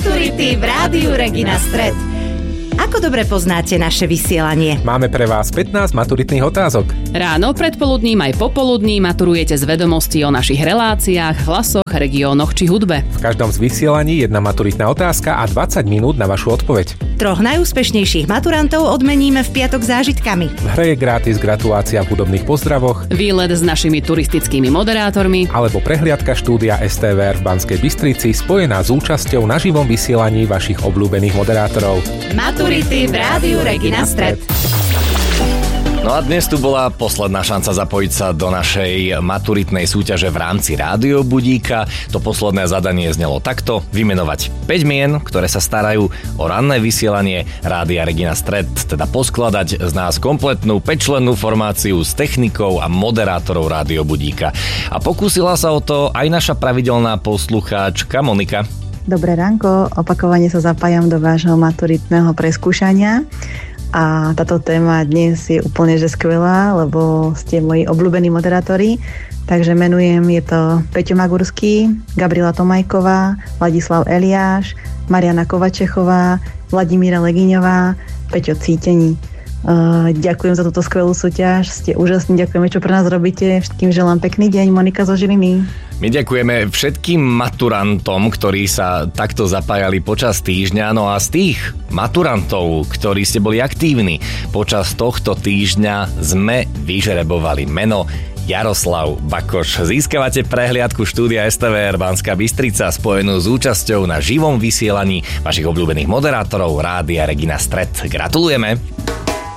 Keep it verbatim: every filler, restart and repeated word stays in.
Maturity v Rádiu Regina Stred. Ako dobre poznáte naše vysielanie? Máme pre vás pätnásť maturitných otázok. Ráno, predpoludním aj popoludní maturujete z vedomostí o našich reláciách, hlasoch, regiónoch či hudbe. V každom z vysielaní jedna maturitná otázka a dvadsať minút na vašu odpoveď. Troch najúspešnejších maturantov odmeníme v piatok zážitkami. V hre je gratis gratulácia v hudobných pozdravoch, Výlet s našimi turistickými moderátormi alebo prehliadka štúdia es té vé er v Banskej Bystrici spojená s účasťou na živom vysielaní vašich obľúbených moderátorov. Maturity v Rádiu Regina Stred. No a dnes tu bola posledná šanca zapojiť sa do našej maturitnej súťaže v rámci Rádio Budíka. To posledné zadanie znelo takto: vymenovať päť mien, ktoré sa starajú o ranné vysielanie Rádia Regina Stred, teda poskladať z nás kompletnú päťčlennú formáciu s technikou a moderátorov Rádio Budíka. A pokúsila sa o to aj naša pravidelná poslucháčka Monika. Dobré ránko, opakovane sa zapájam do vášho maturitného preskúšania. A táto téma dnes je úplne že skvelá, lebo ste moji obľúbení moderátori. Takže menujem, je to Peťo Magurský, Gabriela Tomajková, Vladislav Eliáš, Mariana Kovačechová, Vladimíra Legiňová, Peťo Cítení. Uh, ďakujem za túto skvelú súťaž, ste úžasní, ďakujeme, čo pre nás robíte. Všetkým želám pekný deň, Monika zo Žiliny. My ďakujeme všetkým maturantom, ktorí sa takto zapájali počas týždňa. No a z tých maturantov, ktorí ste boli aktívni počas tohto týždňa, sme vyžrebovali meno Jaroslav Bakoš. Získavate prehliadku štúdia es té vé er Banská Bystrica spojenú s účasťou na živom vysielaní vašich obľúbených moderátorov Rádia Regina Stred. Gratulujeme!